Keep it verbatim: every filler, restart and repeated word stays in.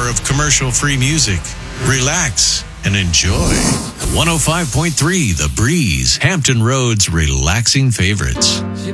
hour of commercial-free music. Relax and enjoy. one oh five point three The Breeze, Hampton Road's relaxing favorites. She